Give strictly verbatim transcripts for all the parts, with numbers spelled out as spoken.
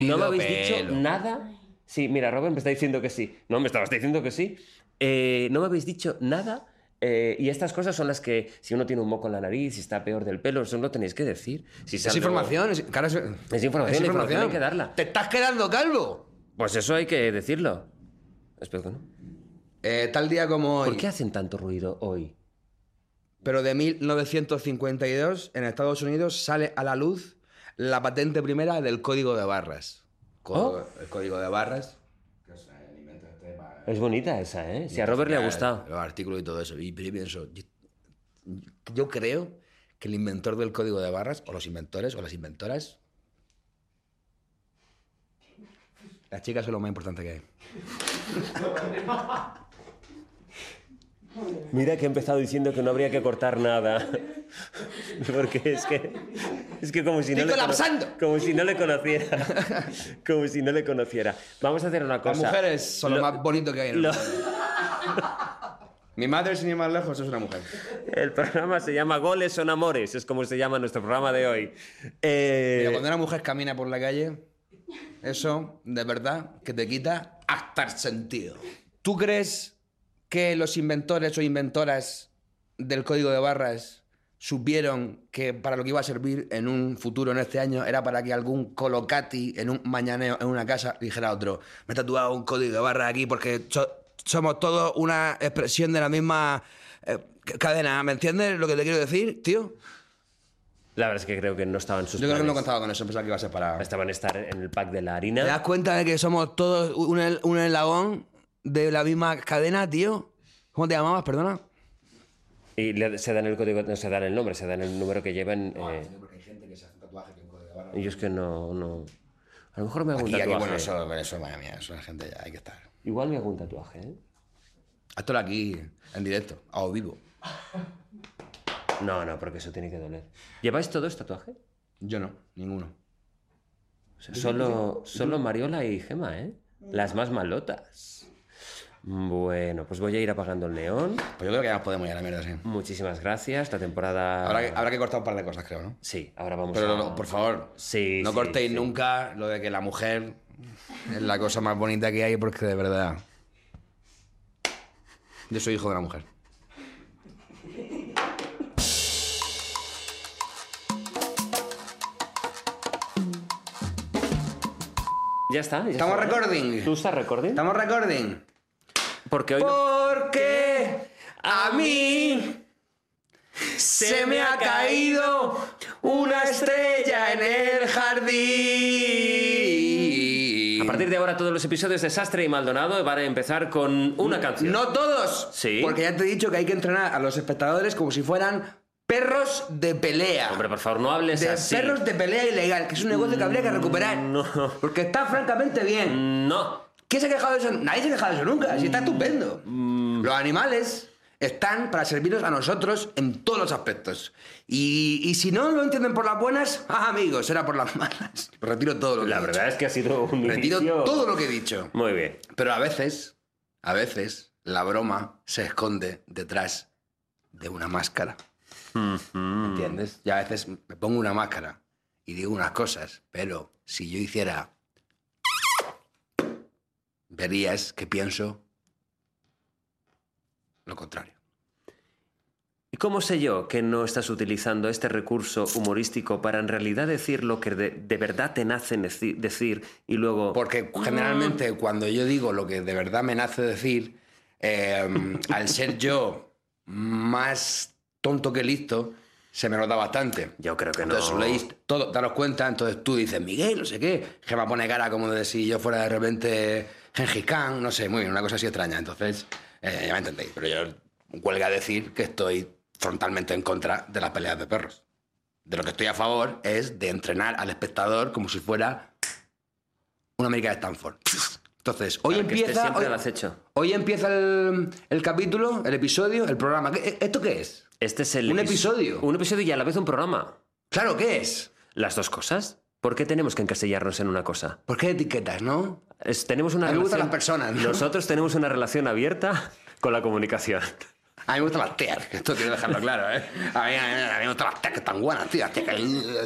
No me habéis pelo. dicho nada. Sí, mira, Robert me está diciendo que sí. No, me estabas diciendo que sí. Eh, no me habéis dicho nada. Eh, y estas cosas son las que, si uno tiene un moco en la nariz, si está peor del pelo, eso no lo tenéis que decir. Si Es sale- información. Es, claro, es, Es información, la información hay que darla. ¿Te estás quedando calvo? Pues eso hay que decirlo. Espero que no. Eh, tal día como hoy, ¿Por qué hacen tanto ruido hoy? pero de mil novecientos cincuenta y dos, en Estados Unidos sale a la luz la patente primera del código de barras. Código- El código de barras. Que es el invento este para- Es bonita esa, ¿eh? Si a Robert le ha gustado. Los artículos y todo eso. Y pero yo pienso, yo, yo creo que el inventor del código de barras, o los inventores, o las inventoras, las chicas son lo más importante que hay. Mira que he empezado diciendo que no habría que cortar nada. Porque es que... Es que como si no ¡Estoy le cono- colapsando! Como si no le conociera. Como si no le conociera. Vamos a hacer una Las cosa. mujeres son lo, más bonito que hay en el lo- mundo. Mi madre, sin ir más lejos, es una mujer. El programa se llama Goles son amores. Es como se llama nuestro programa de hoy. Eh, Mira, cuando una mujer camina por la calle, eso, de verdad, que te quita hasta el sentido. ¿Tú crees que los inventores o inventoras del código de barras supieron que para lo que iba a servir en un futuro, en este año, era para que algún colocati en un mañaneo en una casa dijera a otro, me he tatuado un código de barras aquí porque so- somos todos una expresión de la misma eh, cadena? ¿Me entiendes lo que te quiero decir, tío? La verdad es que creo que no estaban sus Yo creo que no planes. contaba con eso, pensaba que iba a ser para... Estaban a estar en el pack de la ¿Te harina. das cuenta de que somos todos un, el- un eslabón de la misma cadena, tío? ¿Cómo te llamabas, perdona? Y le- se dan el código, no se dan el nombre, se dan el número que llevan. eh, Porque hay gente que se hace tatuaje que un código de barra. y yo es que no, no. A lo mejor me hago un Aquí, aquí, tatuaje. bueno, eso, eso, madre mía, eso la gente ya hay que estar. Igual me hago un tatuaje, ¿eh? Hazlo aquí, en directo, a o vivo. No, no, porque eso tiene que doler. ¿Lleváis todos tatuaje? Yo no, ninguno. O sea, solo, solo Mariola y Gema, ¿eh? Las más malotas. Bueno, pues voy a ir apagando el neón. Pues yo creo que ya nos podemos ir a la mierda, sí. Muchísimas gracias. Esta temporada... Habrá que, habrá que cortar un par de cosas, creo, ¿no? Sí, ahora vamos Pero, a... no, por favor, Sí, no sí, cortéis sí. nunca lo de que la mujer es la cosa más bonita que hay, porque de verdad... Yo soy hijo de una mujer. Ya está. ya ¿Estamos está, ¿no? recording? ¿Tú estás recording? ¿Estamos recording? Porque hoy... no- Porque a mí se me ha caído una estrella en el jardín. A partir de ahora todos los episodios de Sastre y Maldonado van a empezar con una canción. No todos. Sí. Porque ya te he dicho que hay que entrenar a los espectadores como si fueran perros de pelea. Hombre, por favor, no hables de así. perros de pelea ilegal, que es un negocio que habría que recuperar. No. Porque está francamente bien. No. ¿Quién se ha quejado de eso? Nadie se ha quejado de eso nunca. Si está estupendo. Los animales están para servirnos a nosotros en todos los aspectos. Y, y si no lo entienden por las buenas, ah, amigos, será por las malas. Retiro todo lo que La he verdad dicho. es que ha sido un Retiro inicio... todo lo que he dicho. Muy bien. Pero a veces, a veces, la broma se esconde detrás de una máscara. ¿Entiendes? Y a veces me pongo una máscara y digo unas cosas, pero si yo hiciera... verías que pienso lo contrario. ¿Y cómo sé yo que no estás utilizando este recurso humorístico para en realidad decir lo que de, de verdad te nace neci- decir y luego... Porque generalmente cuando yo digo lo que de verdad me nace decir, eh, al ser yo más tonto que listo, se me nota bastante. Yo creo que no. Entonces leéis todo, daros cuenta, entonces tú dices, Miguel, no sé qué, Gemma pone cara como de si yo fuera de repente Gengis Khan, no sé, muy bien, una cosa así extraña. Entonces, eh, ya me entendéis, pero yo huelga decir que estoy frontalmente en contra de las peleas de perros. De lo que estoy a favor es de entrenar al espectador como si fuera una América de Stanford. Entonces, hoy Para que esté empieza... siempre Hoy, al acecho. hoy empieza el, el capítulo, el episodio, el programa. ¿Qué- ¿Esto qué es? Este es el... Un epis- episodio. Un episodio y a la vez un programa. Claro, ¿qué es? ¿Las dos cosas? ¿Por qué tenemos que encasillarnos en una cosa? ¿Por qué etiquetas, no? Es- tenemos una A mí me relación... gustan las personas, ¿no? Nosotros tenemos una relación abierta con la comunicación. A mí me gustan las tías, que esto quiero dejarlo claro, ¿eh? A mí, a mí me gustan las tías que están buenas, tío. Las tías que...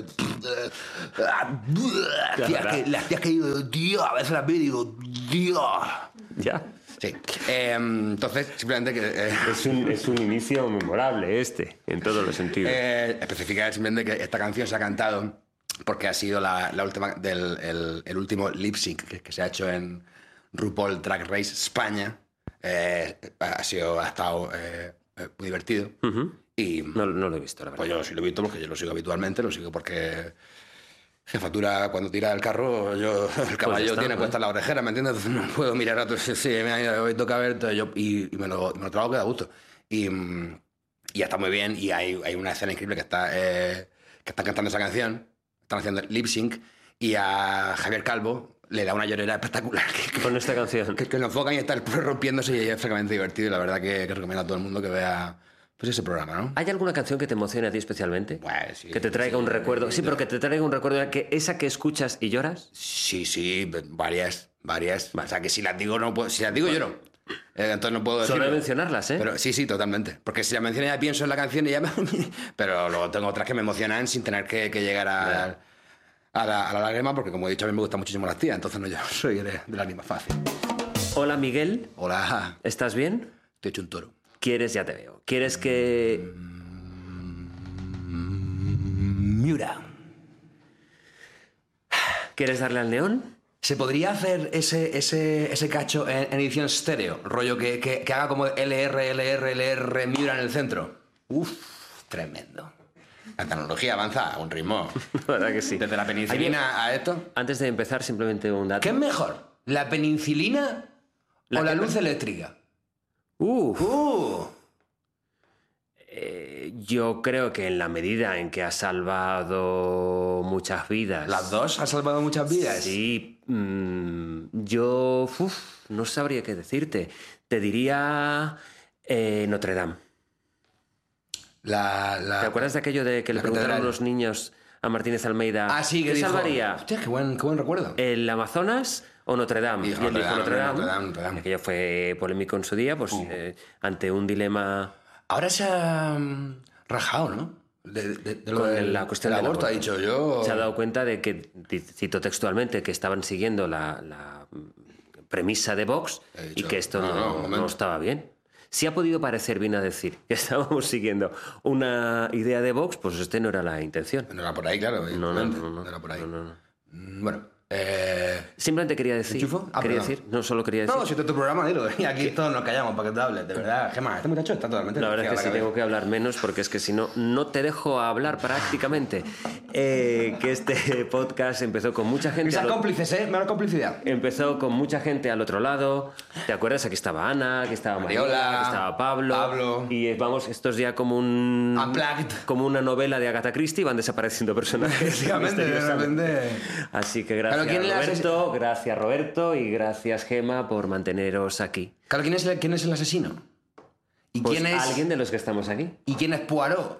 Tías que las tías que digo, tío, a veces las veo y digo, tío. Ya. Sí. Eh, entonces, simplemente que... Eh, Es un, es un inicio memorable este, en todos los sentidos. eh, especificar simplemente que esta canción se ha cantado porque ha sido la, la última del el, el último lip sync que, que se ha hecho en RuPaul Drag Race España. Eh, ha sido, ha estado eh, muy divertido. Uh-huh. Y No, no lo he visto, la verdad. pues yo sí lo he visto porque yo lo sigo habitualmente, lo sigo porque jefatura cuando tira el carro, yo el caballo está, tiene ¿eh? puesta la orejera, ¿me entiendes? Entonces no puedo mirar a otros, sí, sí, me ha ido, hoy toca ver, entonces yo, y, y me, lo, me lo trago que da gusto. Y, mm, y está muy bien, y hay, hay una escena increíble que está eh, que están cantando esa canción, están haciendo lip sync, y a Javier Calvo le da una llorera espectacular. Que, Con esta canción. que, que lo enfocan y está el perro rompiéndose y es francamente divertido, y la verdad que, que recomiendo a todo el mundo que vea pues ese programa, ¿no? ¿Hay alguna canción que te emocione a ti especialmente? Pues sí, que te traiga sí, un recuerdo. Sí, yo- pero que te traiga un recuerdo. Que esa que escuchas y lloras. Sí, sí, varias, varias. O sea, que si las digo, no puedo, si las digo, lloro. Eh, entonces no puedo decir. Solo de mencionarlas, ¿eh? Pero sí, sí, totalmente. Porque si la menciono ya pienso en la canción y ya me... Pero luego tengo otras que me emocionan sin tener que, que llegar a, a, la, a la lágrima, porque como he dicho, a mí me gustan muchísimo las tías, entonces no, yo soy de, de lágrima fácil. Hola, Miguel. Hola, ¿Estás bien? te he hecho un toro. ¿Quieres? Ya te veo. ¿Quieres que...? Miura. ¿Quieres darle al neón? ¿Se podría hacer ese, ese, ese cacho en, en edición estéreo? Rollo que, que, que haga como L R, L R, L R, Miura en el centro. Uf, tremendo. La tecnología avanza a un ritmo. La verdad que sí. Desde la penicilina a esto. Antes de empezar, simplemente un dato. ¿Qué es mejor? ¿La penicilina La o la que- luz eléctrica? Uf. ¡Uh! Eh, yo creo que en la medida en que ha salvado muchas vidas... ¿Las dos han salvado muchas vidas? Sí, mm, yo uf, no sabría qué decirte. Te diría eh, Notre Dame. La, la... ¿Te acuerdas de aquello de que le la preguntaron catedral. los niños a Martínez Almeida Ah, sí, que ¿qué dijo... salvaría? Hostia, qué buen, qué buen recuerdo. ¿El Amazonas o Notre Dame? Dijo y él Notre dijo Dame, Notre Dame. Notre Dame, Notre Dame. Aquello fue polémico en su día, pues eh, ante un dilema Ahora se ha mm, rajado, ¿no? De, de- de lo con del- la cuestión del del aborto. Ha dicho yo... Se ha dado cuenta de que, di- cito textualmente, que estaban siguiendo la, la premisa de Vox He y dicho, que esto no, no, no, un no momento. estaba bien. Si ha podido parecer bien a decir que estábamos siguiendo una idea de Vox, pues este no era la intención. No era por ahí, claro. No, no, evidentemente. no, no, era por ahí. no, no, no. Mm, Bueno, eh... Simplemente quería decir, ¿Enchufo? Ah, quería perdón. decir, no solo quería decir. No, si este es tu programa, dilo. Y aquí todos nos callamos para que te hables. De verdad, Gemma, este muchacho está totalmente... La verdad es que sí desquiciado tengo que hablar menos porque es que si no, no te dejo hablar prácticamente. Eh, que este podcast empezó con mucha gente... Esas al o- cómplices, ¿eh? Menos complicidad. Empezó con mucha gente al otro lado. ¿Te acuerdas? Aquí estaba Ana, aquí estaba Mariola, Mariola, aquí estaba Pablo. Pablo. Y eh, vamos, esto es ya como un... Unplugged. Como una novela de Agatha Christie, van desapareciendo personajes. Efectivamente, de misteriosamente. repente... Así que gracias, Claro, ¿quién le hace- Roberto, gracias Roberto y gracias Gema por manteneros aquí. Claro, ¿quién es el, quién es el asesino? ¿Y Pues quién es... alguien de los que estamos aquí. ¿Y quién es Poirot?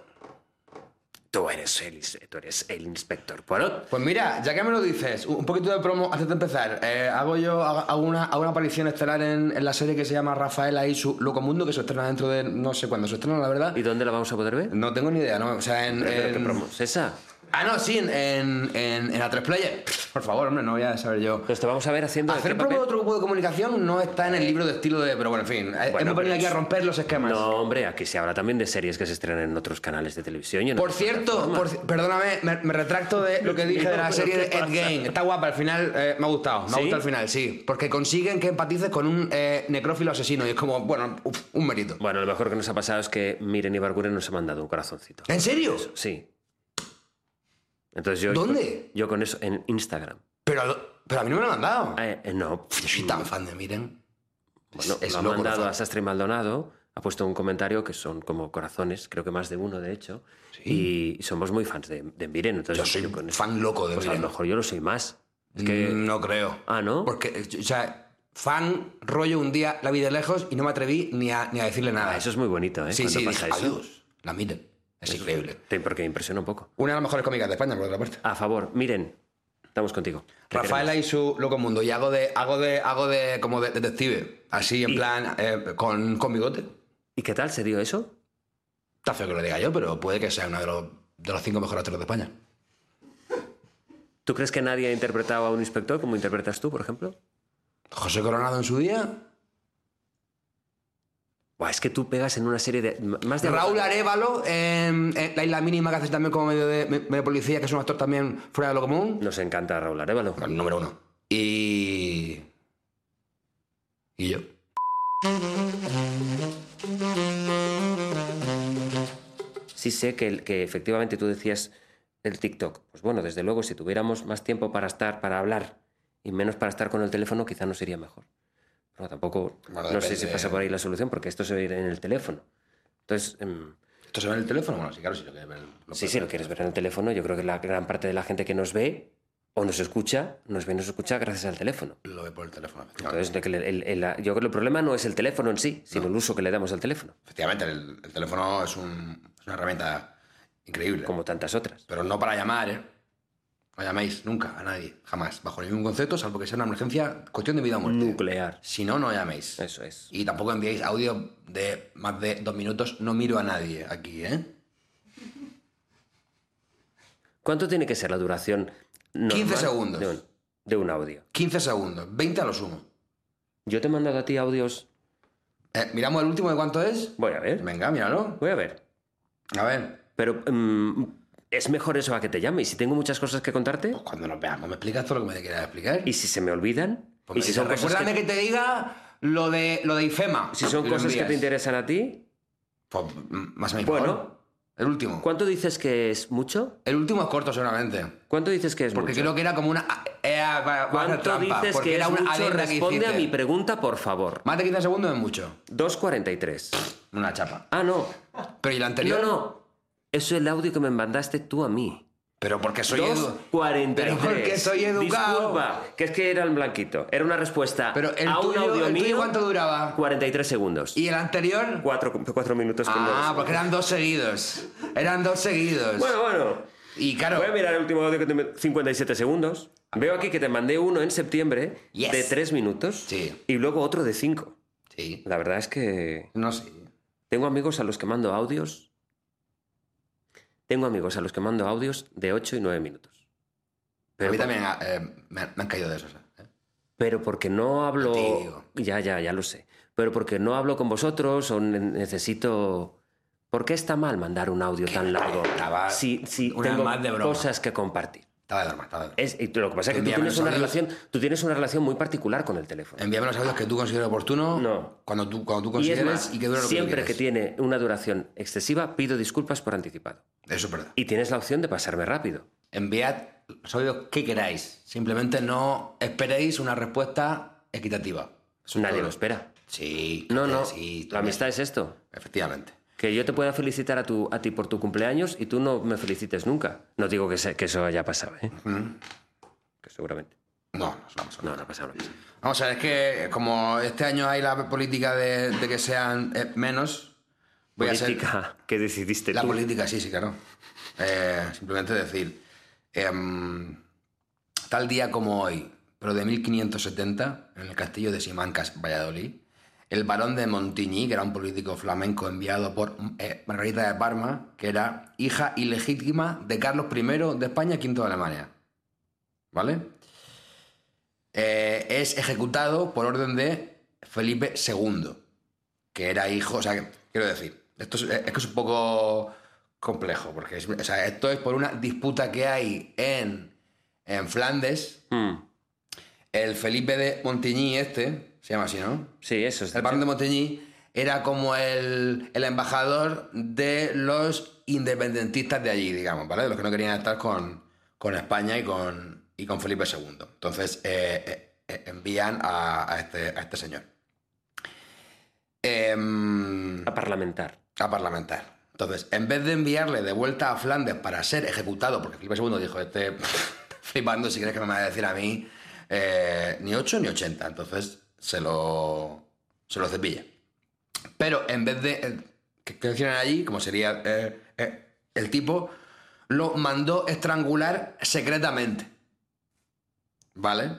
Tú eres el, tú eres el inspector Poirot. Pues mira, ya que me lo dices, un poquito de promo antes de empezar. Eh, hago yo hago hago una, hago una aparición estelar en, en la serie que se llama Rafaela y su Locomundo, que se estrena dentro de... No sé cuándo se estrena, la verdad. ¿Y dónde la vamos a poder ver? No tengo ni idea, ¿no? O sea, en... ¿Pero qué en- promo es esa? Ah, no, sí, en, en, en, en A tres Player. Por favor, hombre, no voy a saber yo. Pues te vamos a ver haciendo... Hacer ¿qué promo de papel? otro grupo de comunicación no está en el libro de estilo de... Pero bueno, en fin. Bueno, hemos venido pero aquí a es- romper los esquemas. No, hombre, aquí se habla también de series que se estrenan en otros canales de televisión. y en Por otras cierto, plataformas. por ci- perdóname, me, me retracto de lo que dije de la ¿Pero serie de qué Ed pasa? Gein. Está guapa, al final eh, me ha gustado. Me ha ¿Sí? gustado al final, sí. Porque consiguen que empatices con un eh, necrófilo asesino y es como, bueno, uf, un mérito. Bueno, lo mejor que nos ha pasado es que Miren Ibarguren nos ha mandado un corazoncito. ¿En serio? Sí. Entonces yo... ¿Dónde? Yo con eso en Instagram. Pero, pero a mí no me lo han mandado. Eh, eh, no. Yo soy tan fan de Miren. Bueno, es lo ha loco, mandado Rafa. a Sastre Maldonado, ha puesto un comentario que son como corazones, creo que más de uno de hecho, y somos muy fans de, de Miren. Entonces, Yo soy con eso- fan loco de pues a Miren. lo mejor yo lo soy más. Es que... Mm, No creo. Ah, ¿no? Porque, eh, o sea, fan, rollo un día, la vi de lejos y no me atreví ni a, ni a decirle nada. Ah, eso es muy bonito, ¿eh? sí, Cuando sí, pasa dije, eso. adiós. La Miren. Es increíble. Te- Porque impresiona un poco. Una de las mejores cómicas de España, por otra parte. A favor, Miren, estamos contigo. Te Rafaela queremos. y su Locomundo. Y hago de, hago de, hago de como de detective. Así, en Y- plan, eh, con, con bigote. ¿Y qué tal se dio eso? Está feo que lo diga yo, pero puede que sea uno de los, de los cinco mejores actores de España. ¿Tú crees que nadie ha interpretado a un inspector como interpretas tú, por ejemplo? José Coronado en su día. Buah, es que tú pegas en una serie de... Más de Raúl Arévalo en, en La Isla Mínima, que hace también como medio de, medio de policía, que es un actor también fuera de lo común. Nos encanta Raúl Arévalo. El número uno. Y... Y yo. Sí sé que, que efectivamente tú decías el TikTok. Pues bueno, desde luego, si tuviéramos más tiempo para estar, para hablar y menos para estar con el teléfono, quizá no sería mejor. Pero tampoco, Bueno, no sé depende. si pasa por ahí la solución, porque esto se ve en el teléfono. Entonces, em, ¿Esto se ve en el teléfono? Bueno, sí, claro, si lo quieres ver. Lo sí, sí, lo quieres ver en el teléfono. Yo creo que la gran parte de la gente que nos ve o nos escucha, nos ve y nos escucha gracias al teléfono. Lo ve por el teléfono. Entonces, de que el- el- el- yo creo que el problema no es el teléfono en sí, sino No. el uso que le damos al teléfono, Efectivamente, el, el teléfono es, un, es una herramienta increíble. como tantas otras. Pero no para llamar, ¿eh? No llaméis nunca a nadie, jamás, bajo ningún concepto, salvo que sea una emergencia, cuestión de vida o muerte. Nuclear. Si no, no llaméis. Eso es. Y tampoco enviéis audio de más de dos minutos. No miro a nadie aquí, ¿eh? ¿Cuánto tiene que ser la duración normal quince segundos. de un, de un audio? quince segundos, veinte a lo sumo. Yo te he mandado a ti audios... Eh, ¿Miramos el último de cuánto es? Voy a ver, Venga, míralo. voy a ver. A ver, Pero mm, es mejor eso a que te llame. Y si tengo muchas cosas que contarte, pues cuando nos veamos, ¿me explicas todo lo que me quieras explicar? y si se me olvidan, Pues y me si dices, son cosas, recuérdame que, que... te diga lo de, lo de IFEMA. si son Y lo cosas que envías. te interesan a ti, Pues mm, más a mi bueno, favor. El último. ¿cuánto dices que es mucho? El último es corto, seguramente. ¿Cuánto dices que es Porque mucho? creo que era como una... Eh, va- va a hacer ¿Cuánto trampa, dices porque que era es una mucho? adenda que Responde a hiciste. mi pregunta, por favor. Más de quince segundos es mucho. dos cuarenta y tres. Una chapa. Ah, no. Pero ¿y la anterior? No, no. Eso es el audio que me mandaste tú a mí. Pero porque soy edu... dos cuarenta y tres. Pero porque soy educado. Disculpa, que es que era en blanquito. Era una respuesta Pero el a un tuyo, audio el tuyo mío. ¿cuánto duraba? cuarenta y tres segundos. ¿Y el anterior? Cuatro, cuatro minutos con nueve Ah, segundos. porque eran dos seguidos. Eran dos seguidos. Bueno, bueno. Y claro... Voy a mirar el último audio que te... cincuenta y siete segundos. Veo aquí que te mandé uno en septiembre Yes. de tres minutos. Sí. Y luego otro de cinco. Sí. La verdad es que No sé. tengo amigos a los que mando audios. Tengo amigos a los que mando audios de ocho y nueve minutos. Pero a mí por- también eh, me, han- me han caído de esos. ¿eh? Pero porque no hablo... A ti, digo. Ya, ya, ya lo sé. Pero porque no hablo con vosotros o ne- necesito... ¿Por qué está mal mandar un audio tan largo Estaba si, si una tengo más de broma. cosas que compartir? Estaba de broma, estaba de broma. Es, y lo que pasa es que tú Envíame tienes, los una audios. relación, tú tienes una relación muy particular con el teléfono. Envíame los audios que tú consideres oportuno. No. Cuando tú, cuando tú Y es consideres más, y, que dure lo siempre que que tú tiene una duración excesiva, pido disculpas por anticipado. quieras. Eso es verdad. Y tienes la opción de pasarme rápido. Enviad los audios que queráis. Simplemente no esperéis una respuesta equitativa. Eso es Nadie todo. lo espera. Sí. No, eh, no. sí, La también. amistad es esto. Efectivamente. Que yo te pueda felicitar a, tu, a ti por tu cumpleaños y tú no me felicites nunca. No digo que, se- que eso haya pasado, ¿eh? Que seguramente. No, no, vamos a ver. No, no ha pasado. No ha pasado. Vamos a ver, es que como este año hay la política de, de que sean eh, menos, voy a ser... Política que decidiste La tú. política, sí, sí, claro. Eh, simplemente decir, em, tal día como hoy, pero de mil quinientos setenta, en el castillo de Simancas, Valladolid, el barón de Montigny, que era un político flamenco enviado por eh, Margarita de Parma, que era hija ilegítima de Carlos primero de España, quinto de Alemania. ¿Vale? Eh, es ejecutado por orden de Felipe segundo, que era hijo, o sea, que- quiero decir, esto es, es que es un poco complejo, porque es- o sea, esto es por una disputa que hay en, en Flandes. Mm. El Felipe de Montigny este, se llama así, ¿no? Sí, eso es. El barón de Montigny era como el, el embajador de los independentistas de allí, digamos, ¿vale? De los que no querían estar con, con España y con, y con Felipe segundo. Entonces eh, eh, eh, envían a, a este, a este señor. Em, A parlamentar. a parlamentar. Entonces, en vez de enviarle de vuelta a Flandes para ser ejecutado, porque Felipe segundo dijo, este flipando, si crees que me va a decir a mí, eh, ni ocho ni ochenta. Entonces, se lo, se lo cepilla. Pero en vez de eh, que, que lo hicieran allí, como sería eh, eh, el tipo, lo mandó estrangular secretamente. ¿Vale?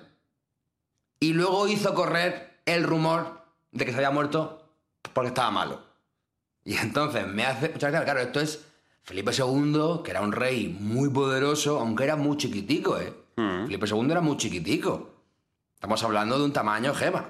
Y luego hizo correr el rumor de que se había muerto porque estaba malo. Y entonces me hace mucha gracia, claro, esto es Felipe segundo, que era un rey muy poderoso, aunque era muy chiquitico, ¿eh? Mm. Felipe segundo era muy chiquitico. Estamos hablando de un tamaño Gema.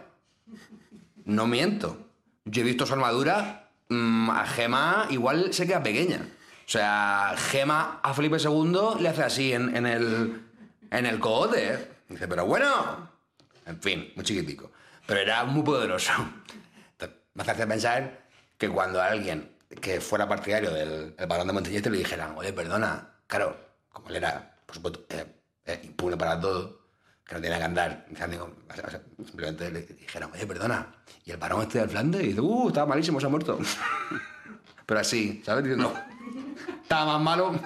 No miento. Yo he visto su armadura, mmm, a Gema igual se queda pequeña. O sea, Gema a Felipe segundo le hace así en, en el, en el cogote, ¿eh? Dice, pero bueno... En fin, muy chiquitico. Pero era muy poderoso. Entonces, me hace pensar que cuando alguien que fuera partidario del Barón de Monteñete le dijeran, oye, perdona, claro, como él era, por supuesto, eh, eh, impune para todo, que no tenía que andar, simplemente le dijeron, oye, perdona, ¿y el Barón este del Flandes? Y dice, uh, estaba malísimo, se ha muerto. Pero así, ¿sabes? Diciendo, estaba más malo...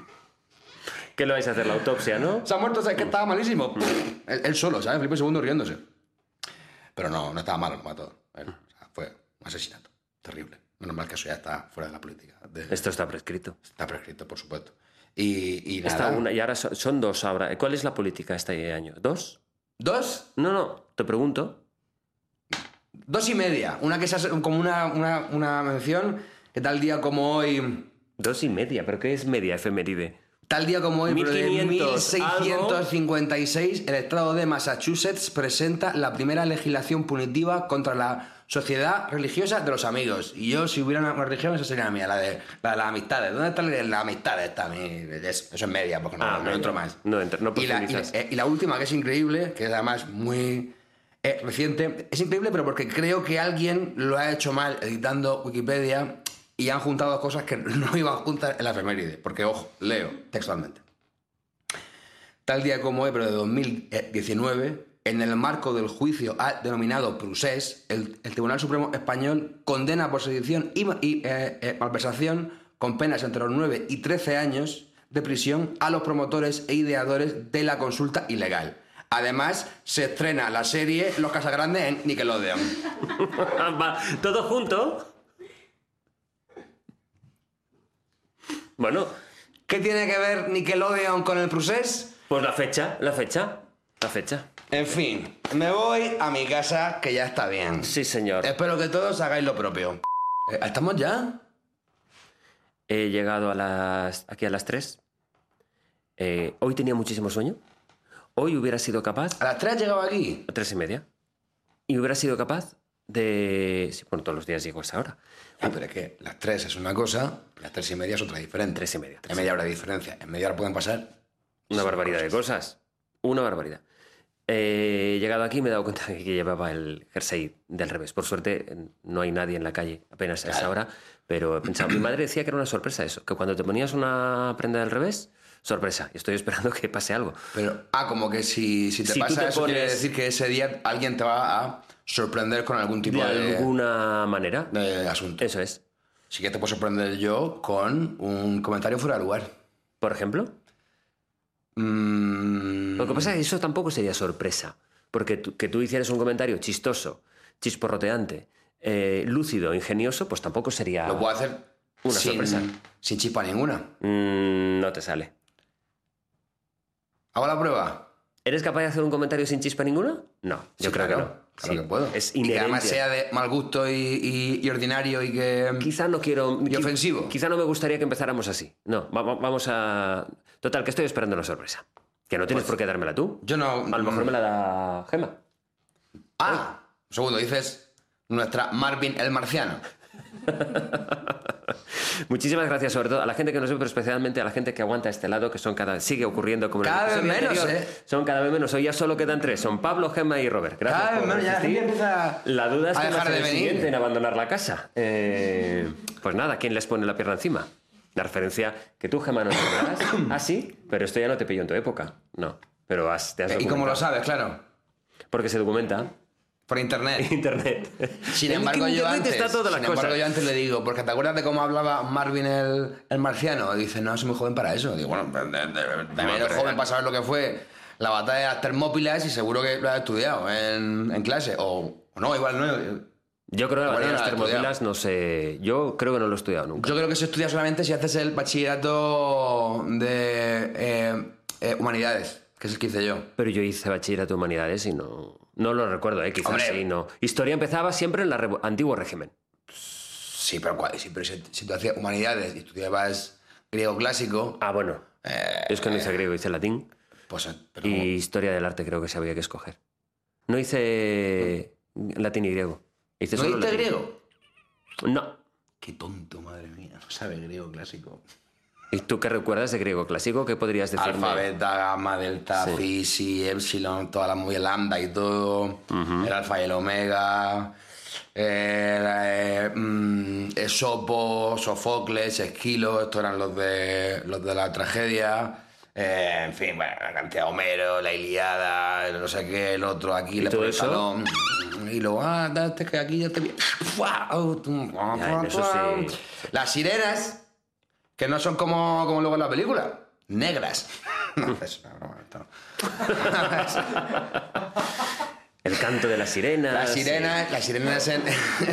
¿Qué lo vais a hacer, la autopsia, no? Se ha muerto, ¿sabes? Que estaba malísimo. él, él solo, ¿sabes? Felipe segundo riéndose. Pero no, no estaba malo, lo mató. Él, o sea, fue un asesinato. Terrible. Menos mal que eso ya está fuera de la política. De... Esto está prescrito. Está prescrito, por supuesto. Y, y nada. Está una, y ahora son, son dos ahora. ¿Cuál es la política este año? ¿Dos? ¿Dos? No, no, te pregunto. Dos y media. Una que es como una, una, una mención que tal día como hoy... Dos y media, ¿pero qué es media efeméride? Tal día como hoy, mil quinientos, pero de mil seiscientos cincuenta y seis, algo. El estado de Massachusetts presenta la primera legislación punitiva contra la sociedad religiosa de los amigos. Y yo, si hubiera una religión, esa sería la mía, la de la de las amistades. ¿Dónde está la amistad esta? Eso es media, porque no, ah, no, no entro más. No entro, no y, la, y, la, y la última, que es increíble, que es además muy eh, reciente, es increíble, pero porque creo que alguien lo ha hecho mal editando Wikipedia... Y han juntado cosas que no iban juntas en la efeméride. Porque, ojo, leo textualmente. Tal día como hoy, pero de dos mil diecinueve, en el marco del juicio denominado Procés, el, el Tribunal Supremo Español condena por sedición y, y eh, eh, malversación con penas entre los nueve y trece años de prisión a los promotores e ideadores de la consulta ilegal. Además, se estrena la serie Los Casagrandes en Nickelodeon. ¿Todo junto? Bueno, ¿qué tiene que ver Nickelodeon con el Procés? Pues la fecha, la fecha, la fecha. En fin, me voy a mi casa, que ya está bien. Sí, señor. Espero que todos hagáis lo propio. ¿Estamos ya? He llegado a las aquí a las tres. Eh, hoy tenía muchísimo sueño. Hoy hubiera sido capaz... ¿A las tres has llegado aquí? A tres y media. Y hubiera sido capaz de... Sí, bueno, todos los días llego a esa hora. Ah, pero es que las tres es una cosa, las tres y media es otra diferente. Tres y media. Tres media hora de diferencia. En media hora pueden pasar... Una barbaridad cosas. de cosas. Una barbaridad. He llegado aquí y me he dado cuenta de que llevaba el jersey del revés. Por suerte no hay nadie en la calle apenas a esa hora, pero he pensado... Mi madre decía que era una sorpresa eso, que cuando te ponías una prenda del revés... Sorpresa, y estoy esperando que pase algo. Pero, ah, como que si, si te si pasa te eso, pones... quiere decir que ese día alguien te va a sorprender con algún tipo de... De alguna manera. De asunto. Eso es. Sí que te puedo sorprender yo con un comentario fuera de lugar. ¿Por ejemplo? Mm... Lo que pasa es que eso tampoco sería sorpresa. Porque tú, que tú hicieras un comentario chistoso, chisporroteante, eh, lúcido, ingenioso, pues tampoco sería... Lo puedo hacer una sin, sorpresa. Sin chispa ninguna. Mm, no te sale. ¿Hago la prueba? ¿Eres capaz de hacer un comentario sin chispa ninguna? No, yo sí, creo claro, que no. Claro sí, que puedo. Es y que además sea de mal gusto y, y, y ordinario y que... Quizá no quiero... Y ofensivo. Quizá no me gustaría que empezáramos así. No, vamos a... Total, que estoy esperando una sorpresa. Que no tienes pues, por qué dármela tú. Yo no... A lo mejor me la da Gema. Ah, un segundo, dices nuestra Marvin el Marciano. Muchísimas gracias, sobre todo a la gente que nos ve, pero especialmente a la gente que aguanta a este lado, que son cada sigue ocurriendo como cada en el vez menos, anterior. ¿eh? Son cada vez menos. Hoy ya solo quedan tres. Son Pablo, Gemma y Robert. Gracias cada por vez menos, ya la gente empieza la duda es a que dejar no de el venir. siguiente en abandonar la casa. Eh, pues nada, ¿quién les pone la pierna encima? La referencia que tú, Gemma, no te acordarás. Ah, sí, pero esto ya no te pilló en tu época. No, pero has, te has ¿Y cómo lo sabes? Claro. Porque se documenta. Por internet. Internet. Sin embargo, yo antes, está todas las sin embargo cosas. yo antes le digo, porque ¿te acuerdas de cómo hablaba Marvin el, el marciano? Dice, no, soy muy joven para eso. Digo, bueno, también eres joven para saber lo que fue la batalla de las Termópilas y seguro que lo has estudiado en, en clase. O, o no, igual no. Yo creo que la batalla de las Termópilas no sé... Yo creo que no lo he estudiado nunca. Yo creo que se estudia solamente si haces el bachillerato de eh, eh, humanidades, que es el que hice yo. Pero yo hice bachillerato de humanidades y no... No lo recuerdo, ¿eh? Quizás Hombre. sí, no. Historia empezaba siempre en el revo- antiguo régimen. Sí, pero, cua- sí, pero si, si tú hacías humanidades y estudiabas griego clásico, Ah, bueno. eh, Yo es que no hice griego, hice latín. pues... eh, Pero Y como- historia del arte creo que se había que escoger. No hice latín y griego. Hice ¿No solo diste latín. griego? No. Qué tonto, madre mía. No sabe griego clásico. ¿Y tú qué recuerdas de griego clásico? ¿Qué podrías decirme? Alfa, beta, gamma, delta, Sí. phi, psi, epsilon, toda la muy lambda y todo. El alfa y el omega. eh, eh, mm, Esopo, Sofocles, Esquilo, estos eran los de, los de la tragedia. Eh, en fin, bueno, la cantidad de Homero, la Ilíada, el no sé qué, el otro, Aquiles todo por el eso? talón. Y luego, ah, date que aquí ya te vi. Ya, en eso sí. Las sirenas. Que no son como, como luego en la película. Negras. No, es una broma. esto. El canto de las sirenas. Las sirenas... Las sirenas... En...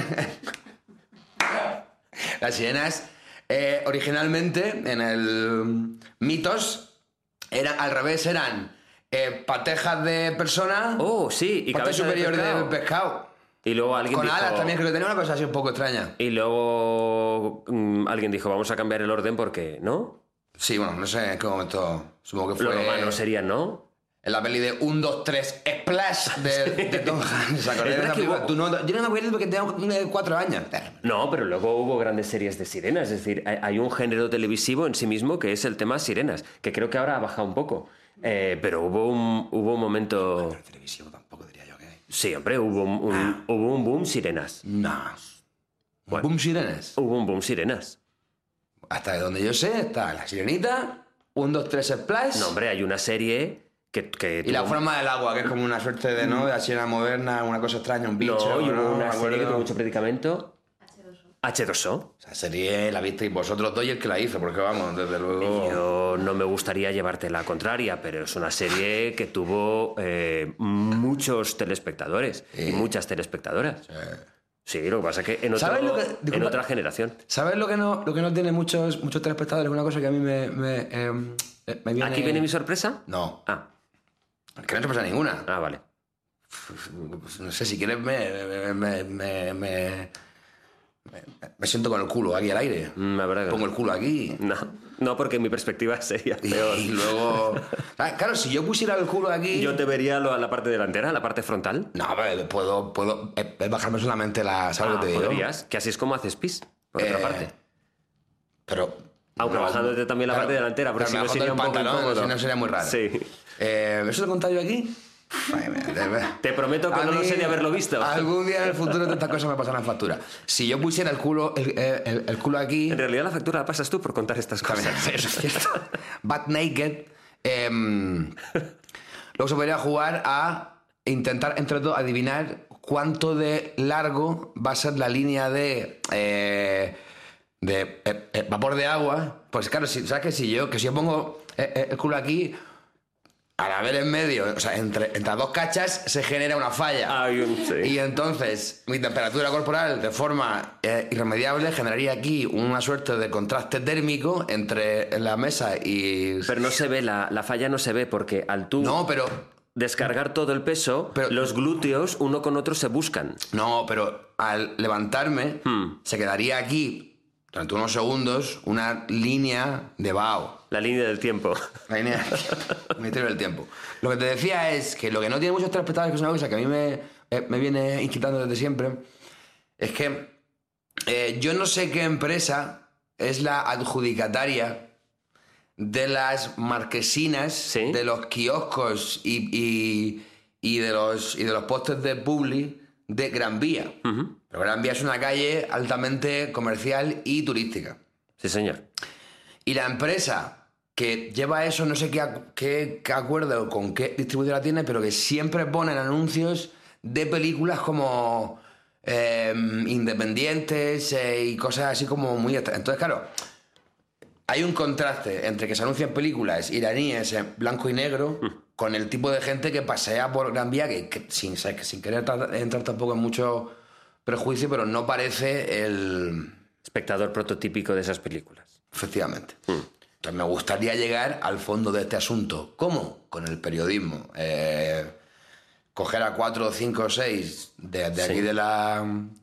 las sirenas... eh, originalmente, en el mitos, era, al revés, eran eh, patejas de persona... Oh, sí. Y parte cabeza de superior pescado. del pescado. Y luego alguien Con dijo... alas también, creo que tenía una cosa así un poco extraña. Y luego mm, alguien dijo, vamos a cambiar el orden porque, ¿no? Sí, bueno, no sé en qué momento... Supongo que fue... Los romanos serían, ¿no? En la peli de uno, dos, tres, Splash de, de Tom Hanks. ¿Se acordáis Es de verdad esa que película? hubo- Tú no- yo no me acuerdo porque tengo cuatro años. No, pero luego hubo grandes series de sirenas. Es decir, hay- hay un género televisivo en sí mismo que es el tema sirenas, que creo que ahora ha bajado un poco. Eh, pero hubo un, hubo un momento... Pero televisivo tampoco diría yo que hay. Sí, hombre, hubo un, un- hubo un boom sirenas. No. Bueno. Boom Sirenes. Hubo un boom sirenas. Hasta de donde yo sé está la sirenita, un, dos, tres, Splash. No, hombre, hay una serie que... que Y la tuvo- forma del agua, que es como una suerte de, ¿no? De la sirena moderna, una cosa extraña, un bicho. No, y hubo ¿no? una Me serie que acuerdo. tuvo mucho predicamento. hache dos o. hache dos o. Esa serie la visteis vosotros dos y el que la hizo, porque vamos, desde luego... Yo no me gustaría llevarte la contraria, pero es una serie que tuvo eh, muchos telespectadores y muchas telespectadoras. Sí, lo que pasa es que en, otro- ¿Sabes lo que- en disculpa. otra generación. ¿Sabes lo que no, lo que no tiene muchos, muchos telespectadores? Una cosa que a mí me, me, eh, me viene... ¿Aquí viene mi sorpresa? No, Ah, que no se pasa ninguna. ah, vale. Pues no sé, si quieres me, me, me, me, me- me siento con el culo aquí al aire. Mm, La verdad que Pongo no. el culo aquí. No, no, porque mi perspectiva sería Y, peor. y luego... Ah, Claro, si yo pusiera el culo aquí... Yo te vería lo- la parte delantera, la parte frontal. No, pero puedo, puedo eh, eh, bajarme solamente la... ¿Sabes Ah, lo que te digo? podrías, que así es como haces pis, por otra Eh, parte. Pero... Aunque no, bajándote también la claro, parte delantera, porque claro, si no bajando sería el un poco pantalón, incómodo. si no sería muy raro. Sí. Eh, ¿Eso lo he contado yo aquí? Ay, me- de- Te prometo que A no lo mí, sé de haberlo visto. Algún día en el futuro de estas cosas me pasarán factura. Si yo pusiera el culo, el, el- el culo aquí... En realidad la factura la pasas tú por contar estas cosas. También, eso es cierto. Butt naked. em, luego se podría jugar a intentar entre todos adivinar cuánto de largo va a ser la línea de... eh, de eh, eh, vapor de agua. Pues claro, si, ¿sabes que si yo, que si yo pongo eh, eh, el culo aquí, al haber en medio, o sea, entre, entre las dos cachas se genera una falla. Hay un- sí. Y entonces mi temperatura corporal de forma eh, irremediable generaría aquí una suerte de contraste térmico entre la mesa y... Pero no se ve, la, la falla no se ve porque al tú No, pero... descargar todo el peso, Pero- los glúteos uno con otro se buscan. No, pero al levantarme Hmm. se quedaría aquí durante unos segundos una línea de vaho. La línea del tiempo. La línea del misterio del tiempo. Lo que te decía es que lo que no tiene muchos telespectadores, que es una cosa que a mí me, eh, me viene inquietando desde siempre, es que eh, yo no sé qué empresa es la adjudicataria de las marquesinas, Sí. de los kioscos y, y, y de los, y de los postes de publi de Gran Vía. Ujú. Pero Gran Vía es una calle altamente comercial y turística. Sí, señor. Y la empresa que lleva eso, no sé qué, acu- qué, qué acuerdo con qué distribuidora tiene, pero que siempre ponen anuncios de películas como eh, independientes eh, y cosas así como muy... extra- Entonces, claro, hay un contraste entre que se anuncian películas iraníes en blanco y negro con el tipo de gente que pasea por Gran Vía, que, que sin, que sin querer tra- entrar tampoco en mucho prejuicio, pero no parece el... Espectador prototípico de esas películas. Efectivamente. Entonces me gustaría llegar al fondo de este asunto. ¿Cómo? Con el periodismo. Eh, coger a cuatro, cinco o seis de, de Sí. aquí de la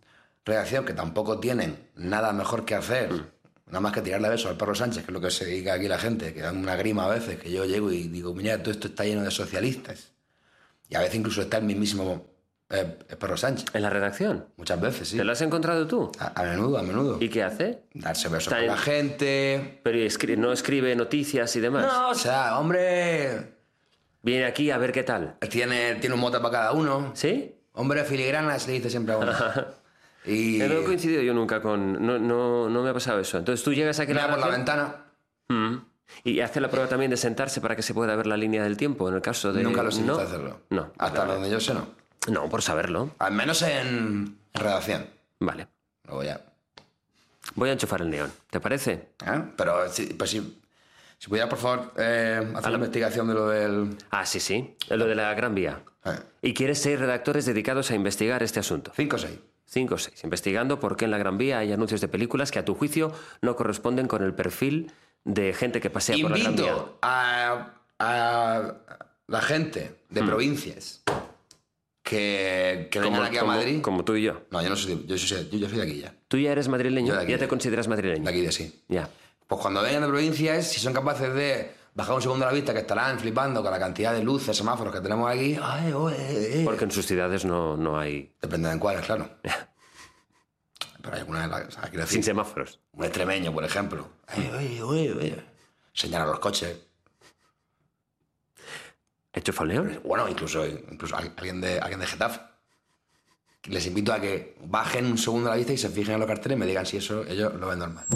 redacción que tampoco tienen nada mejor que hacer, Mm. nada más que tirarle besos al perro Sánchez, que es lo que se dedica aquí la gente, que da una grima a veces, que yo llego y digo, mira, todo esto está lleno de socialistas. Y a veces incluso está el mismísimo eh, el perro Sánchez. ¿En la redacción? Muchas veces, sí. ¿Te lo has encontrado tú? A, a menudo, a menudo. ¿Y qué hace? Darse besos Está con en- la gente. Pero escri- no escribe noticias y demás. No, o sea, hombre, Viene aquí a ver qué tal. tiene, tiene un mote para cada uno. ¿Sí? Hombre, filigranas, le dice siempre a uno. Y Eh, No he coincidido yo nunca con... No, no, no me ha pasado eso. Entonces tú llegas aquí a mira la por la redacción- ventana. Mm. Y hace la prueba también de sentarse para que se pueda ver la línea del tiempo, en el caso de... Nunca los he visto ¿No? hacerlo. No. Hasta vale, donde yo sé, no. No, por saberlo. Al menos en, en redacción. Vale. Luego ya. Voy a enchufar el neón. ¿Te parece? ¿Eh? Pero, si, pues si, si pudiera, por favor, eh, hacer una investigación de lo del... Ah, sí, sí. Lo de la Gran Vía. Eh, Y quieres seis redactores dedicados a investigar este asunto. cinco o seis. Cinco o seis. Investigando por qué en la Gran Vía hay anuncios de películas que a tu juicio no corresponden con el perfil de gente que pasea por la Gran Vía. Invito a, a la gente de Hmm. provincias que, que vengan aquí a como- Madrid. como tú y yo. No, yo no soy, yo soy, yo, yo soy de aquí ya. Tú ya eres madrileño, Yo de aquí, ya te de- consideras madrileño. De aquí de sí. Ya. Pues cuando vengan de provincias, si son capaces de bajar un segundo a la vista, que estarán flipando con la cantidad de luces, semáforos que tenemos aquí. Ay, oh, eh, eh. Porque en sus ciudades no, no hay... Depende de en cuáles, claro. Pero hay alguna, o sea, quiero Sin decir, semáforos. un extremeño, por ejemplo. Ay, ay, ay, ay. Señalar los coches. ¿Hecho falneón? Bueno, incluso, incluso al- alguien de, alguien de Getafe. Les invito a que bajen un segundo a la vista y se fijen en los carteles y me digan si eso ellos lo ven normal.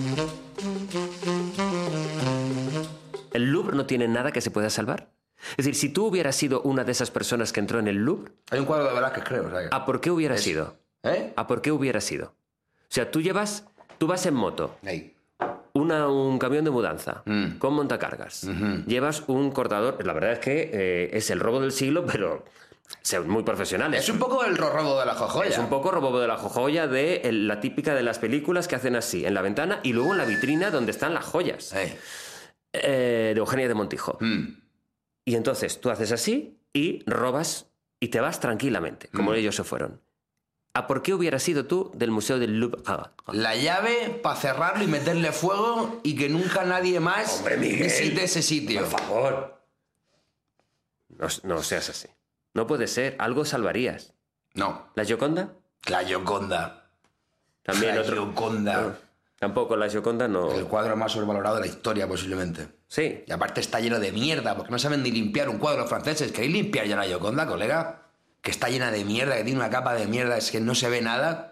¿El Louvre no tiene nada que se pueda salvar? Es decir, si tú hubieras sido una de esas personas que entró en el Louvre, Hay un cuadro de Velázquez, creo. O sea que- ¿a por qué hubiera Es- sido? ¿Eh? ¿A por qué hubiera sido? O sea, tú llevas... Tú vas en moto, Ahí. una, un camión de mudanza, Mm. con montacargas. Llevas un cortador... La verdad es que eh, es el robo del siglo, pero son muy profesionales. Es un poco el robo de la jojoya. Es un poco robo de la jojoya de el- la típica de las películas que hacen así, en la ventana y luego en la vitrina donde están las joyas. Ey. Eh, de Eugenia de Montijo. Mm. Y entonces tú haces así y robas y te vas tranquilamente, como Mm. ellos se fueron. ¿A por qué hubieras sido tú del Museo del Louvre? Ah, ah. La llave para cerrarlo y meterle fuego y que nunca nadie más Hombre, Miguel. visite ese sitio. Por favor. No, no seas así. No puede ser. Algo salvarías. No, ¿La Gioconda? la Gioconda. También la otro. Gioconda. No, tampoco la Gioconda no. El cuadro más sobrevalorado de la historia, posiblemente. Sí. Y aparte está lleno de mierda, porque no saben ni limpiar un cuadro los franceses. ¿Queréis limpiar ya la Gioconda, colega? Que está llena de mierda, que tiene una capa de mierda, es que no se ve nada.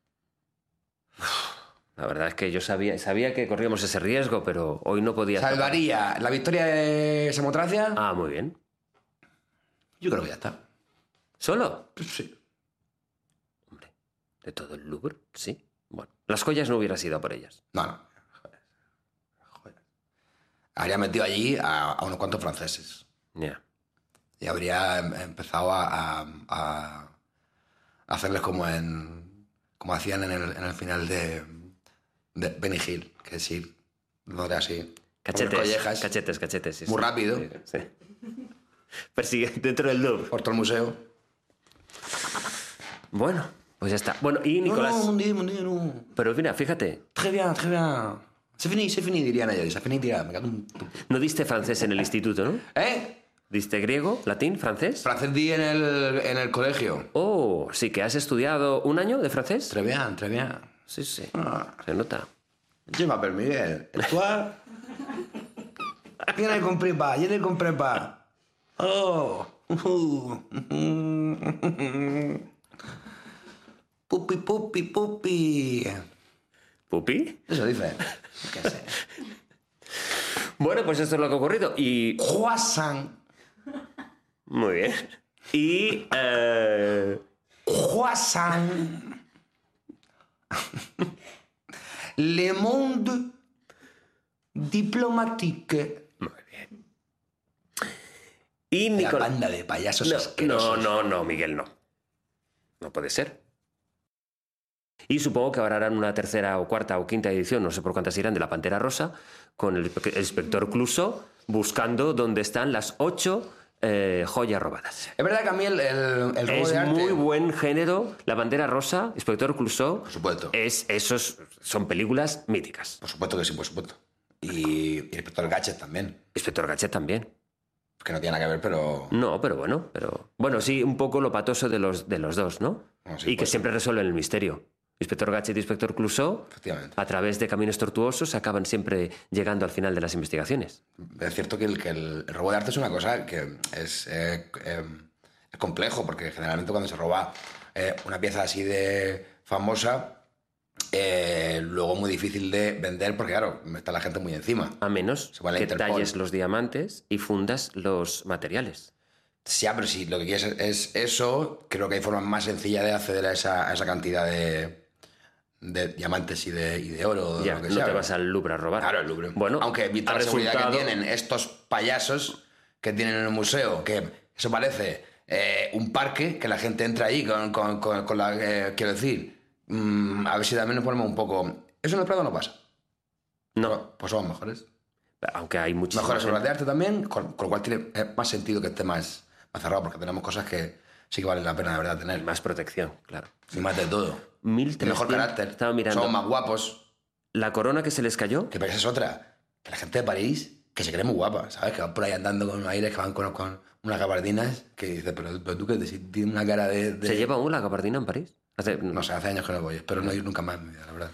La verdad es que yo sabía, sabía que corríamos ese riesgo, pero hoy no podía. ¿Salvaría la victoria de Samotracia? Ah, muy bien. Yo creo que ya está. ¿Solo? Pues sí. Hombre, de todo el Louvre, sí. Bueno, las joyas no hubiera sido por ellas. No, no. Joder. Joder. Habría metido allí a, a unos cuantos franceses. Ya. Y habría em- empezado a, a- a hacerles como en como hacían en el, en el final de, de Benny Hill, que es ir donde así por las Cachetes, collejas, cachetes, cachetes. sí, muy sí. rápido, Sí, sí. Persigue dentro del Louvre. por todo el museo. Bueno, pues ya está. Bueno, y Nicolás... No, no, un día, un día, no. Pero mira, fíjate, Très bien, très bien. C'est fini, c'est fini, dirían ellos. C'est fini, dirá. Me cago en tu- no diste francés en el instituto, ¿no? ¿Eh? ¿Diste griego, latín, francés? Francés di en el, en el colegio. Oh, sí que has estudiado un año de francés. Très bien, très bien. Sí, sí. Ah. Se nota. Je m'appelle Miguel. Et toi? Je ne comprends pas, je ne comprends pas. Oh. Pupi, pupi, pupi. ¿Pupi? Eso dice. ¿Qué sé? Bueno, pues esto es lo que ha ocurrido. Y... Croissant. Muy bien. Y... eh, Croissant. Le monde diplomatique. Muy bien. Y La Nicolás... banda de payasos No, asquerosos. no, no, no, Miguel, no. No puede ser. Y supongo que ahora harán una tercera o cuarta o quinta edición, no sé por cuántas irán, de La Pantera Rosa, con el, el inspector Clouseau buscando dónde están las ocho eh, joyas robadas. Es verdad que a mí el, el, el robo Es de arte... muy buen género. La bandera rosa, Inspector Clouseau. Por supuesto. Es, esos son películas míticas. Por supuesto que sí, por supuesto. Y, y el Inspector Gadget también. Inspector Gadget también. Que no tiene nada que ver, pero... No, pero bueno, pero bueno, sí, un poco lo patoso de los, de los dos, ¿no? No, sí, y que pues, siempre resuelven el misterio. Inspector Gadget y Inspector Clouseau, Efectivamente. a través de caminos tortuosos, acaban siempre llegando al final de las investigaciones. Es cierto que el, que el, el robo de arte es una cosa que es, eh, eh, es complejo, porque generalmente cuando se roba eh, una pieza así de famosa, eh, luego muy difícil de vender, porque claro, está la gente muy encima. A menos Se va a la que Interpol. talles los diamantes y fundas los materiales. Sí, pero si lo que quieres es, es eso, creo que hay formas más sencillas de acceder a esa, a esa cantidad de, de diamantes y de, y de oro. Ya, lo que no sea, te ¿no? vas al Louvre a robar. Claro, el Louvre. Bueno, aunque visto ha la seguridad resultado- que tienen estos payasos que tienen en el museo, que eso parece eh, un parque, que la gente entra ahí con, con, con, con la... eh, quiero decir, mm, a ver si también nos ponemos un poco... Eso en el Prado no pasa. No, Pues somos mejores. aunque hay muchísimas Mejores obras gente- de arte también, con, con lo cual tiene eh, más sentido que esté más, más cerrado, porque tenemos cosas que sí que valen la pena de verdad tener. más protección, claro. Y más de todo. mil Y mejor trescientos carácter. Estaba mirando. Somos más guapos. La corona que se les cayó, Que pero esa es otra. Que la gente de París, que se cree muy guapa, ¿sabes? Que van por ahí andando con unos aires, que van con, con unas gabardinas, que dices, pero, pero tú que te- si tienes una cara de... de- ¿se lleva aún la gabardina en París? Hace- No sé, hace años que no voy, espero no ir nunca más en mi vida, la verdad.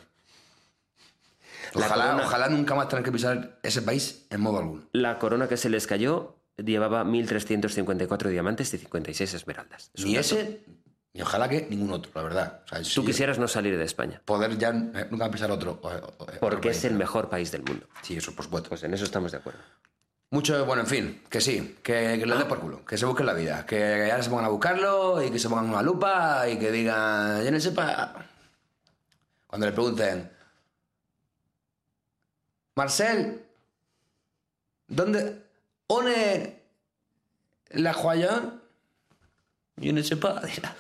La Ojalá, corona- ojalá nunca más tener que pisar ese país en modo alguno. La corona que se les cayó llevaba mil trescientos cincuenta y cuatro diamantes y cincuenta y seis esmeraldas. Es un Ni dato. ese, ni ojalá que ningún otro, la verdad. O sea, Tú si quisieras no salir de España, poder ya eh, nunca pisar otro. o- o- otro porque país. es el mejor país del mundo. Sí, eso por supuesto. Pues en eso estamos de acuerdo. Mucho, bueno, en fin, que sí, que, que le dé por culo, que se busquen la vida, que ahora se pongan a buscarlo y que se pongan una lupa y que digan, yo no sepa. Cuando le pregunten, Marcel, ¿dónde? ¿One la joya? Yo no sepa, dirá.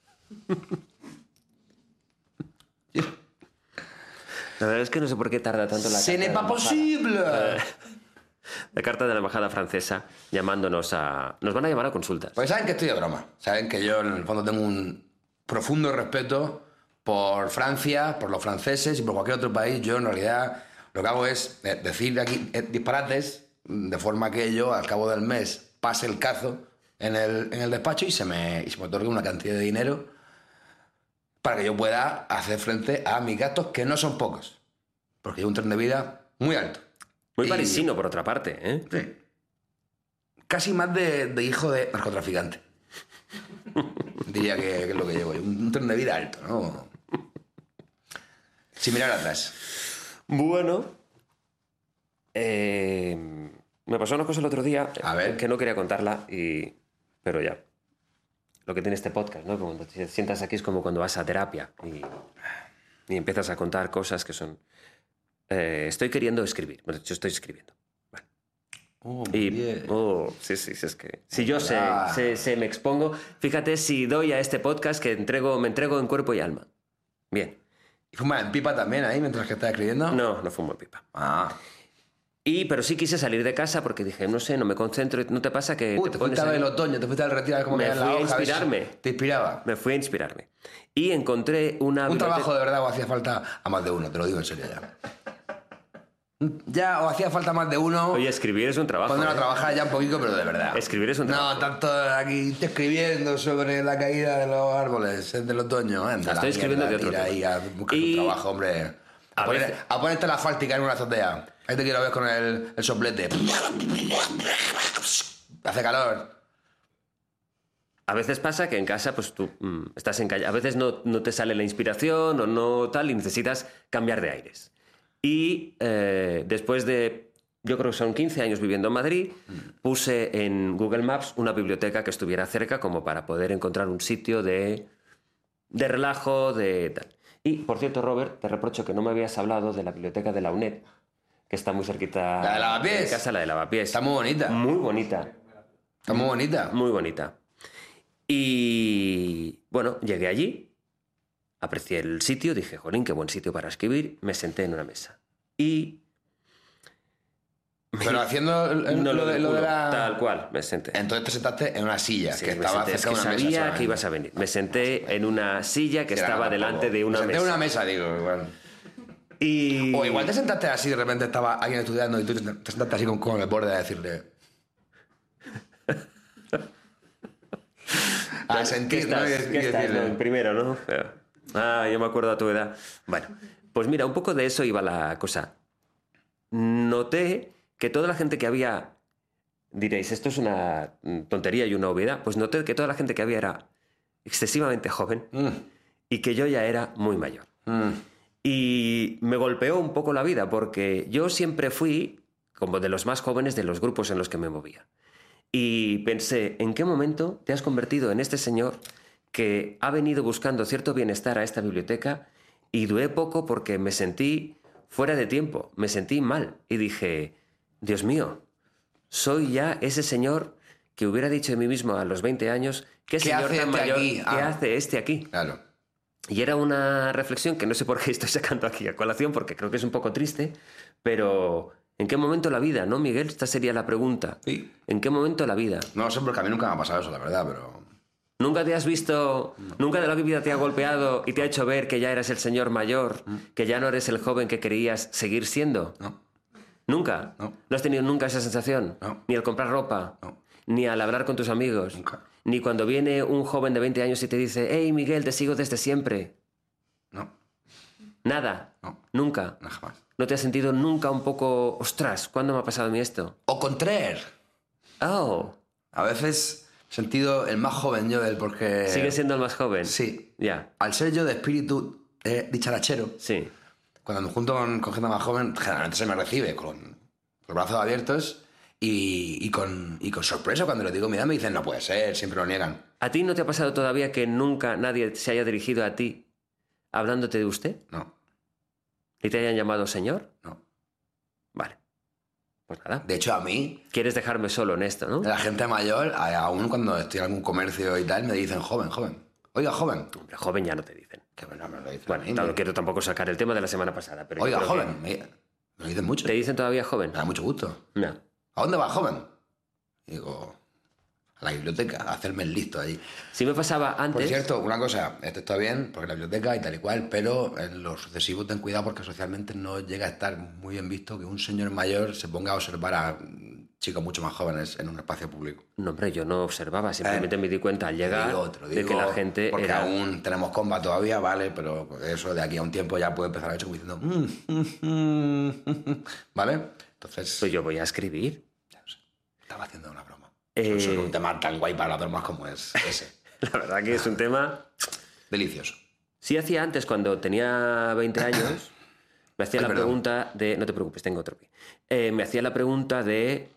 La verdad es que no sé por qué tarda tanto la ¡Ce carta n'est de pas la embajada. possible! La carta de la embajada francesa llamándonos a... Nos van a llamar a consultas. Porque saben que estoy de broma. Saben que yo, en el fondo, tengo un profundo respeto por Francia, por los franceses y por cualquier otro país. Yo, en realidad, lo que hago es eh, decir aquí eh, disparates de forma que yo, al cabo del mes, pase el cazo en el, en el despacho y se, me, y se me otorgue una cantidad de dinero para que yo pueda hacer frente a mis gastos, que no son pocos. Porque llevo un tren de vida muy alto. Muy Y- parisino, por otra parte, ¿eh? Sí. Casi más de, de hijo de narcotraficante. Diría que, que es lo que llevo. Un, un tren de vida alto, ¿no? Sin mirar atrás. Bueno, eh, me pasó una cosa el otro día A ver. que no quería contarla, y, pero ya. Lo que tiene este podcast, ¿no? Cuando te sientas aquí es como cuando vas a terapia y, y empiezas a contar cosas que son... Eh, estoy queriendo escribir. Bueno, yo estoy escribiendo. Bueno, Oh, y, oh, sí, sí, sí, es que... Si yo sé, Ah. sé, sé, me expongo, fíjate si doy a este podcast que entrego, me entrego en cuerpo y alma. Bien. ¿Y fumas en pipa también ahí mientras que estás escribiendo? No, no fumo pipa. Ah. Y, pero sí quise salir de casa porque dije, no sé, no me concentro. ¿No te pasa que Uy, te te pones fuiste a ver ahí? el otoño, te fuiste al retiro a ver cómo Me caían las fui a hojas, ver si inspirarme. Te inspiraba. Me fui a inspirarme. Y encontré una... Un biblioteca- trabajo de verdad o hacía falta a más de uno, te lo digo en serio ya. Ya, o hacía falta más de uno. Oye, escribir es un trabajo. Poner a ¿eh? trabajar ya un poquito, pero de verdad. Escribir es un No, trabajo. tanto aquí estoy escribiendo sobre la caída de los árboles es del otoño. Anda, Estoy la escribiendo mierda, de otro tira ahí tema. a buscar Y- un trabajo, hombre. A, A poner- veces- a ponerte la fáltica en una azotea. Ahí te quiero ver con el, el soplete. Hace calor. A veces pasa que en casa, pues tú mm, estás en calle. A veces no, no te sale la inspiración o no tal y necesitas cambiar de aires. Y eh, después de, yo creo que son quince años viviendo en Madrid, puse en Google Maps una biblioteca que estuviera cerca como para poder encontrar un sitio de, de relajo, de tal. Y, por cierto, Robert, te reprocho que no me habías hablado de la biblioteca de la UNED, que está muy cerquita ¿La de Lavapiés? de casa, la de Lavapiés. Está muy bonita. Muy bonita. Está muy bonita. Muy bonita. Y bueno, llegué allí, aprecié el sitio, dije, jolín, qué buen sitio para escribir, me senté en una mesa. Y Pero haciendo el- el- No lo, de, del lo de culo, la... Tal cual, me senté. Entonces te sentaste en una silla Sí, que me estaba senté, es cerca que de una mesa. sabía solamente. que ibas a venir. Me senté en una silla que Sí, era estaba tampoco. delante de una Me senté mesa. en una mesa, digo, igual. Y... O igual te sentaste así, de repente estaba alguien estudiando y tú te sentaste así con, con el borde a decirle... a sentir, ¿Qué ¿no? estás? Y- ¿Qué y estás? decirle- No, en primero, ¿no? Ah, yo me acuerdo a tu edad. Bueno, pues mira, un poco de eso iba la cosa. Noté que toda la gente que había... Diréis, esto es una tontería y una obviedad. Pues noté que toda la gente que había era excesivamente joven Mm, y que yo ya era muy mayor. mm. Y me golpeó un poco la vida porque yo siempre fui como de los más jóvenes de los grupos en los que me movía. Y pensé, ¿en qué momento te has convertido en este señor que ha venido buscando cierto bienestar a esta biblioteca? Y duré poco porque me sentí fuera de tiempo, me sentí mal. Y dije, Dios mío, soy ya ese señor que hubiera dicho de mí mismo a los veinte años, ¿qué, ¿Qué señor hace tan este mayor? aquí? ¿Qué Ah. hace este aquí? Claro. Y era una reflexión que no sé por qué estoy sacando aquí a colación, porque creo que es un poco triste, pero ¿en qué momento la vida, no, Miguel? Esta sería la pregunta. Sí. ¿En qué momento la vida? No lo sé porque a mí nunca me ha pasado eso, la verdad, pero... ¿Nunca te has visto, nunca de la vida te ha golpeado y te ha hecho ver que ya eres el señor mayor, que ya no eres el joven que querías seguir siendo? No, ¿Nunca? No. ¿No has tenido nunca esa sensación? No. Ni al comprar ropa, No. ni al hablar con tus amigos, Nunca. ni cuando viene un joven de veinte años y te dice, hey Miguel, te sigo desde siempre. no, Nada. No. Nunca. no jamás. ¿No te has sentido nunca un poco, ostras, ¿cuándo me ha pasado a mí esto? O contraire. Oh, A veces he sentido el más joven yo del porque... ¿sigues siendo el más joven? Sí. Ya, Al ser yo de espíritu eh, dicharachero, sí. cuando me junto con, con gente más joven, generalmente se me recibe con, con los brazos abiertos y, y, con, y con sorpresa. Cuando les digo mi edad me dicen, no puede ser, siempre lo niegan. ¿A ti no te ha pasado todavía que nunca nadie se haya dirigido a ti hablándote de usted? No, ¿Y te hayan llamado señor? no. Vale. Pues nada. De hecho, a mí, ¿Quieres dejarme solo en esto, no? la gente mayor, a- aún cuando estoy en algún comercio y tal, me dicen joven, joven. Oiga, joven. Hombre, joven ya no te dicen. Que no me lo dicen Bueno, a mí, no me- quiero tampoco sacar el tema de la semana pasada, pero yo Oiga, creo que- joven. Me, me lo dicen mucho. ¿Te dicen todavía joven? Me da mucho gusto. No. ¿A dónde va, joven? Y digo, a la biblioteca, a hacerme el listo allí. Si me pasaba Por antes... cierto, una cosa, esto está bien, porque la biblioteca y tal y cual, pero en lo sucesivo ten cuidado porque socialmente no llega a estar muy bien visto que un señor mayor se ponga a observar a chicos mucho más jóvenes en un espacio público. No, hombre, yo no observaba, simplemente Eh, me di cuenta al Te llegar digo, te lo de digo, que la gente porque era... aún tenemos comba todavía, vale, pero eso de aquí a un tiempo ya puede empezar a hecho como diciendo... "Mm, mm, mm, mm", ¿vale? Entonces, Pues yo voy a escribir. ya lo sé, estaba haciendo una broma. Eh, Sobre un tema tan guay para las bromas como es ese. La verdad que es un tema... Delicioso. Sí hacía antes, cuando tenía veinte años, me hacía Ay, la perdón. pregunta de... No te preocupes, tengo otro pie. Eh, me hacía la pregunta de...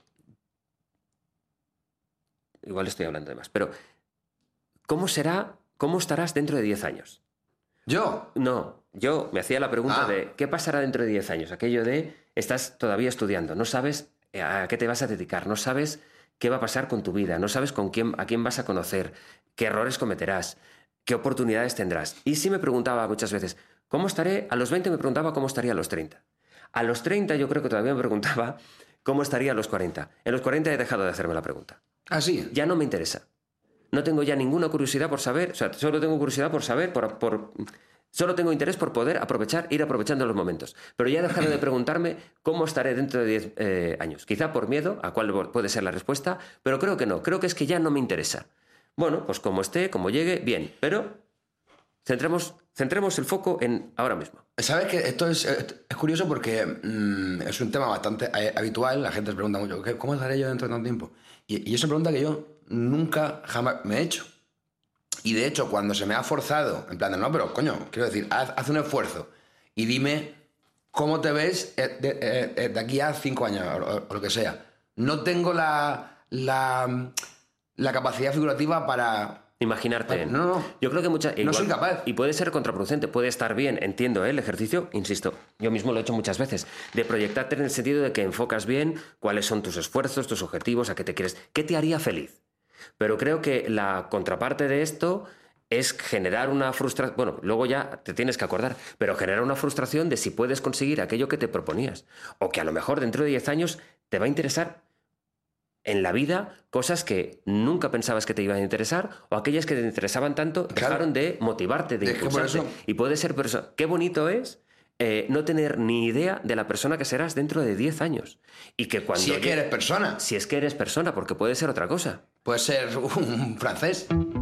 Igual estoy hablando de más, pero... ¿Cómo será, cómo estarás dentro de diez años? Yo, No, yo me hacía la pregunta Ah. de ¿qué pasará dentro de diez años? Aquello de estás todavía estudiando, no sabes a qué te vas a dedicar, no sabes qué va a pasar con tu vida, no sabes con quién, a quién vas a conocer, qué errores cometerás, qué oportunidades tendrás. Y sí me preguntaba muchas veces, ¿cómo estaré? A los veinte me preguntaba cómo estaría a los treinta. A los treinta yo creo que todavía me preguntaba cómo estaría a los cuarenta. En los cuarenta he dejado de hacerme la pregunta. así. Ya no me interesa. No tengo ya ninguna curiosidad por saber, o sea, solo tengo curiosidad por saber, por, por, solo tengo interés por poder aprovechar, ir aprovechando los momentos. Pero ya he dejado de preguntarme cómo estaré dentro de diez eh, años. Quizá por miedo, a cuál puede ser la respuesta, pero creo que no, creo que es que ya no me interesa. Bueno, pues como esté, como llegue, bien, pero centremos, centremos el foco en ahora mismo. ¿Sabes que esto es, es curioso porque mm, es un tema bastante eh, habitual? La gente se pregunta mucho, ¿qué- ¿cómo estaré yo dentro de tanto tiempo? Y, y es una pregunta que yo nunca jamás me he hecho. Y de hecho, cuando se me ha forzado, en plan de, no, pero coño, quiero decir, haz, haz un esfuerzo y dime cómo te ves eh, de, eh, eh, de aquí a cinco años o, o- o lo que sea. No tengo la, la, la capacidad figurativa para... Imaginarte. No, no. Yo creo que muchas... No soy capaz. Y puede ser contraproducente, puede estar bien, entiendo, ¿eh? El ejercicio, insisto, yo mismo lo he hecho muchas veces, de proyectarte en el sentido de que enfocas bien cuáles son tus esfuerzos, tus objetivos, a qué te quieres... ¿Qué te haría feliz? Pero creo que la contraparte de esto es generar una frustración... Bueno, luego ya te tienes que acordar, pero generar una frustración de si puedes conseguir aquello que te proponías. O que a lo mejor dentro de diez años te va a interesar en la vida cosas que nunca pensabas que te iban a interesar, o aquellas que te interesaban tanto Claro. dejaron de motivarte, de Es que por impulsarte. eso- Y puede ser persona. Qué bonito es eh, no tener ni idea de la persona que serás dentro de diez años. Y que cuando Si es que llegue- eres persona. Si es que eres persona, porque puede ser otra cosa. Puede ser un francés.